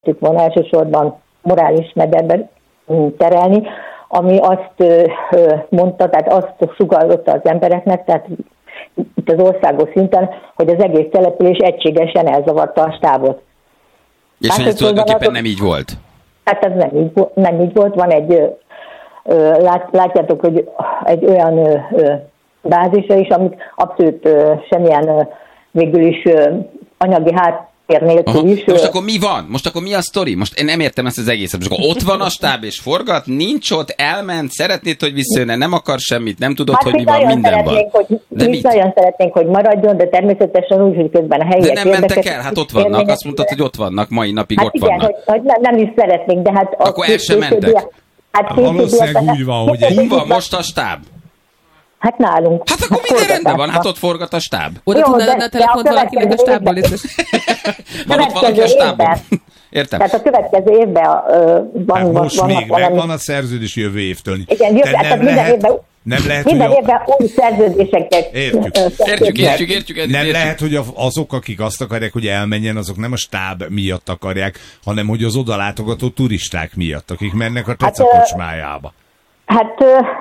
szerettük volna elsősorban morális mederbe terelni, ami azt mondta, tehát azt sugallotta az embereknek, tehát itt az országos szinten, hogy az egész település egységesen elzavarta a stábot. És hát ez tulajdonképpen nem így volt? Hát ez nem így volt. Van egy, látjátok, hogy egy olyan bázisa is, amit abszolút semmilyen végül is anyagi háttér nélkül is. Most akkor mi van? Most akkor mi a sztori? Most én nem értem ezt az egészet. Most akkor ott van a stáb és forgat, nincs ott, elment, szeretnéd, hogy visszajönne, nem akar semmit, nem tudod, hát hogy mi van, minden van. Mi nagyon szeretnénk, hogy maradjon, de természetesen úgy, hogy közben a helyiek de nem mentek el, hát ott vannak, azt mondtad, hogy ott vannak, mai napig hát ott igen, vannak. Hogy nem is szeretnénk, de hát... Akkor el sem mentek? Hát valószínűleg úgy van, hogy... Hol van most a stáb? Hát nálunk. Hát akkor minden rendben van, hát ott forgat a stáb. Oda tudnál adni a telefont valakinek a stábból? Van ott valaki a stábban? Értem. Tehát a következő évben van... Most még megvan a szerződés jövő évtől. Igen, minden évben új szerződéseket... Értjük. Nem lehet, hogy azok, akik azt akarják, hogy elmenjen, azok nem a stáb miatt akarják, hanem hogy az odalátogató turisták miatt, akik mennek a Teca kocsmájába. Hát...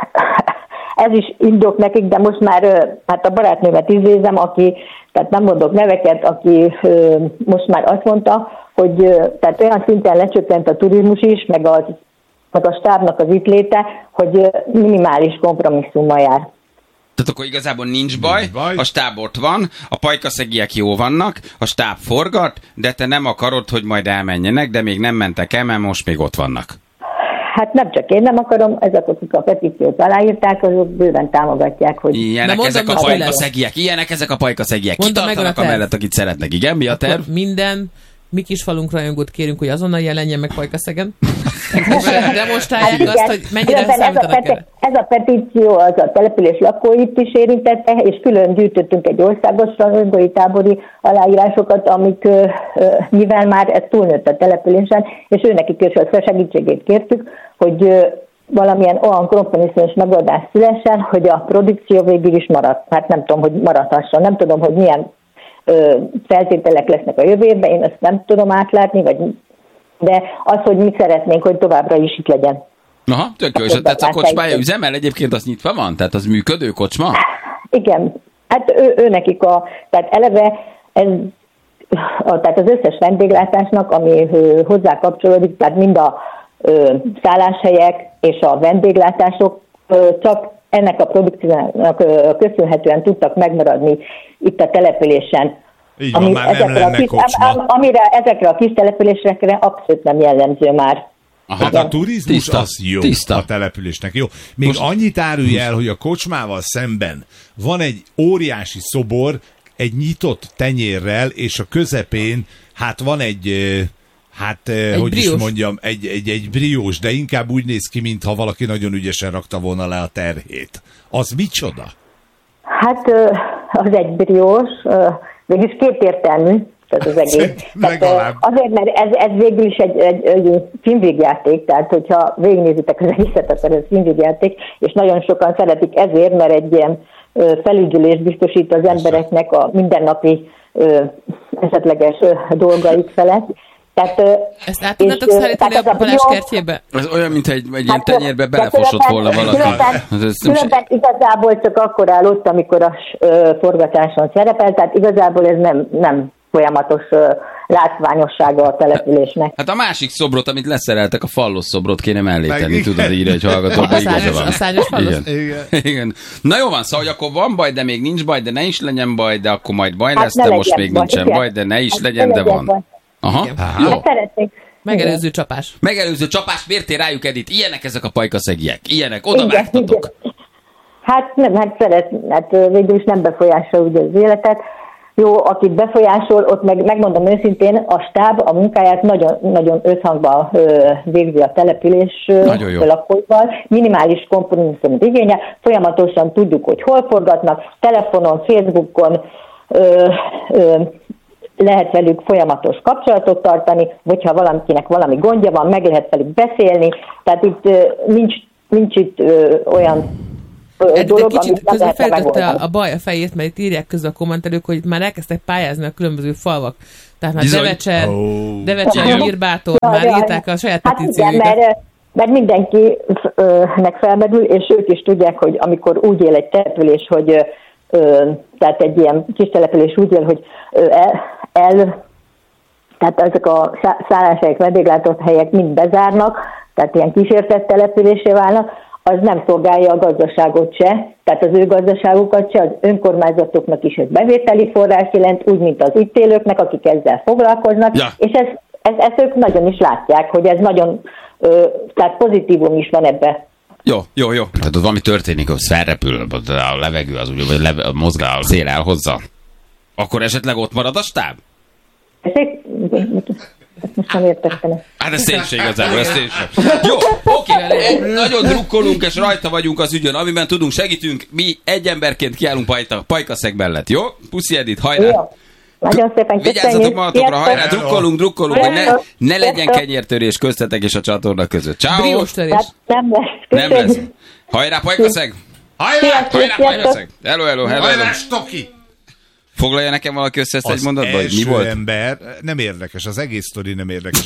Ez is indok nekik, de most már hát a barátnőmet idézem, aki, tehát nem mondok neveket, aki most már azt mondta, hogy tehát olyan szinten lecsökkent a turizmus is, meg a stábnak az itt léte, hogy minimális kompromisszummal jár. Tehát akkor igazából nincs baj, a stáb ott van, a pajkaszegiek jó vannak, a stáb forgat, de te nem akarod, hogy majd elmenjenek, de még nem mentek el, mert most még ott vannak. Hát nem csak én nem akarom, ezek, akik a petíciót aláírták, azok bőven támogatják, hogy... Ilyenek ezek a pajkaszegiek. Kitartanak amellett, akit szeretnek. Igen, mi a terv? Minden mi kis falunk rajongot kérünk, hogy azonnal jelenjen meg Pajkaszegen. Demonstrálják azt, hogy mennyire számítanak erre. Ez a petíció az a település lakóit is érintette, és külön gyűjtöttünk egy országos rajongói tábori aláírásokat, amik mivel már ez túlnőtt a településen, és őnekik is a segítségét kértük, hogy valamilyen olyan kompromisszumos megoldás szülessen, hogy a produkció végül is maradt. Hát nem tudom, hogy maradhasson. Nem tudom, hogy milyen feltételek lesznek a jövő évben, én ezt nem tudom átlátni, de az, hogy mi szeretnénk, hogy továbbra is itt legyen. Aha, tök jó, és a kocsmája üzemel egyébként, az nyitva van? Tehát az működő kocsma? Igen, hát ő nekik tehát eleve tehát az összes vendéglátásnak, ami hozzá kapcsolódik, tehát mind a szálláshelyek és a vendéglátások csak ennek a produkciónak köszönhetően tudtak megmaradni itt a településen. Így van, már nem lenne kocsma. Amire ezekre a kis településekre abszolút nem jellemző már. Hát a turizmus az jó a településnek. Jó. Még most annyit árulj el, hogy a kocsmával szemben van egy óriási szobor, egy nyitott tenyérrel, és a közepén hát van egy hogy briós. Is mondjam, egy briós, de inkább úgy néz ki, mintha valaki nagyon ügyesen rakta volna le a terhét. Az micsoda? Hát az egy briós, végülis kétértelmű, ez az egész. Azért, mert ez végül is egy filmvégjáték, tehát hogyha végignézitek az egészet, akkor ez filmvégjáték, és nagyon sokan szeretik ezért, mert egy ilyen felügyelést biztosít az embereknek a mindennapi esetleges dolgaik felett. Ezt át tudnátok szállítani a Balázs kertjébe? Ez olyan, mint egy ilyen tenyérbe belefosott volna valaki. Különben igazából csak akkor áll ott, amikor a forgatáson szerepel, tehát igazából ez nem folyamatos látványossága a településnek. Hát a másik szobrot, amit leszereltek, a fallos szobrot kéne mellé tenni, tudod, írja egy hallgatóba, igaza van. A szányos fallos? Igen. Na jó van, szóval, hogy akkor van baj, de még nincs baj, de ne is legyen baj, de akkor majd baj lesz, de most még nincsen baj, de ne is legyen, de van. Aha. Jó. Megelőző csapás. Megelőző csapás, mértél rájuk, Edith? Ilyenek ezek a pajkaszegiek. Ilyenek, oda vágtatok. Hát nem, hát végül is nem befolyásol ugye az életet. Jó, akit befolyásol, ott megmondom őszintén, a stáb a munkáját nagyon összhangban végzi a település lakóival. Minimális kompromisszumot igényel. Folyamatosan tudjuk, hogy hol forgatnak, telefonon, Facebookon, lehet velük folyamatos kapcsolatot tartani, hogyha valakinek valami gondja van, meg lehet velük beszélni, tehát itt nincs itt olyan dolog, amit közben felütötte a baj a fejét, mert itt írják közben a kommentelők, hogy már elkezdtek pályázni a különböző falvak. Tehát már Devecser, Nyírbátor, már írták a saját petíciójukat. Igen, mert mindenkinek felmerül, és ők is tudják, hogy amikor úgy él egy település, hogy tehát egy ilyen kis település úgy él, hogy tehát ezek a szálláshelyek, vendéglátott helyek mind bezárnak, tehát ilyen kísértett településé válnak, az nem szolgálja a gazdaságot se, tehát az ő gazdaságukat se, az önkormányzatoknak is egy bevételi forrás jelent, úgy, mint az itt élőknek, akik ezzel foglalkoznak, és ezt ők nagyon is látják, hogy ez nagyon, tehát pozitívum is van ebbe. Jó. Tehát ott valami történik, hogy felrepül a levegő, az úgy, vagy mozgál, a szél elhozza. Akkor esetleg ott marad a stáb? Ezt most nem értettem. Hát ez szénség igazából, ez szénség. Jó, oké, nagyon drukkolunk, és rajta vagyunk az ügyön, amiben tudunk, segítünk. Mi egy emberként kiállunk Pajkaszeg mellett, jó? Puszi Edith, hajrá! Jó. Nagyon szépen köszönjük. Vigyázzatok magatokra, hajrá, drukkolunk, hogy ne legyen kenyértörés köztetek és a csatorna között. Ciao. Nem lesz. Hajrá, Pajkaszeg! Hajrá, Pajkaszeg! Hello. Hajrá, Stoki! Foglalja nekem valaki össze ezt egy mondatba, hogy mi volt? Ember, nem érdekes, az egész sztori nem érdekes.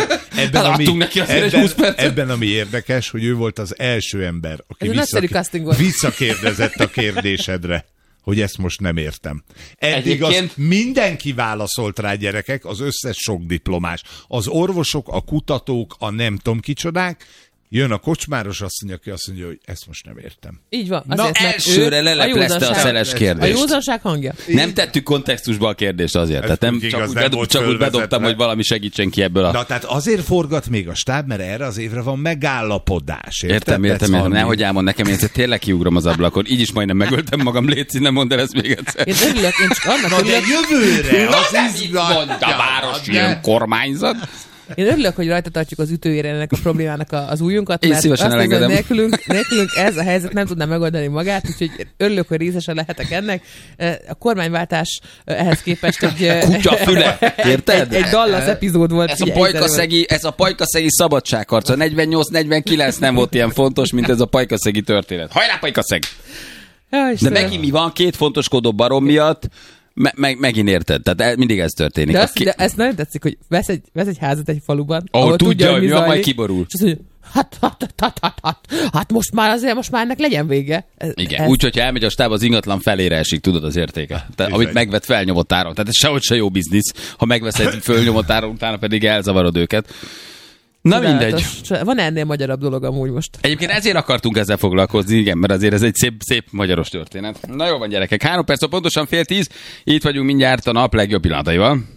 Ebben ami érdekes, hogy ő volt az első ember, aki visszakérdezett a kérdésedre, hogy ezt most nem értem. Eddig mindenki válaszolt rá, gyerekek, az összes sok diplomás. Az orvosok, a kutatók, a nem tudom kicsodák. Jön a kocsmáros asszony, aki azt mondja, hogy ezt most nem értem. Így van. Azért, elsőre leleplezte a szeles kérdést. A józanság hangja. Nem tettük kontextusba a kérdést azért. Tehát nem csak úgy bedobtam, hogy valami segítsen ki ebből a... Na, tehát azért forgat még a stáb, mert erre az évre van megállapodás. Értem. Nehogy elmond nekem, én tényleg kiugrom az ablakon. Így is majdnem megöltem magam, léci, nem mondd el ezt még egyszer. Én örülök, én csak annak örülök. Jövőre az izgalmas. A város ilyen kormányzat. Én örülök, hogy rajta tartjuk az ütőjére ennek a problémának az ujjunkat, mert azt mondom, hogy nélkülünk ez a helyzet nem tudná megoldani magát, úgyhogy örülök, hogy részesen lehetek ennek. A kormányváltás ehhez képest egy... Kutyafüle, érted? Egy Dallas epizód volt. Ez a pajkaszegi szabadságharc. A 48-49 nem volt ilyen fontos, mint ez a pajkaszegi történet. Hajrá, Pajkaszeg! De megint mi van? Két fontoskodó barom miatt megint érted, tehát mindig ez történik. De ezt nagyon tetszik, hogy vesz egy házat egy faluban, ahol tudja, hogy mi van, majd kiborul. És azt mondja, hát most már ennek legyen vége. Igen, úgyhogy elmegy a stáb, az ingatlan felére esik, tudod az értéke. Amit megvett felnyomott áron. Tehát ez sehogy se jó biznisz, ha megvesz egy fölnyomott áron, utána pedig elzavarod őket. Na mindegy. Van ennél magyarabb dolog amúgy most. Egyébként ezért akartunk ezzel foglalkozni, igen, mert azért ez egy szép magyaros történet. Na jó van, gyerekek, 3 perc, pontosan 9:30, itt vagyunk mindjárt a nap legjobb pillanataival.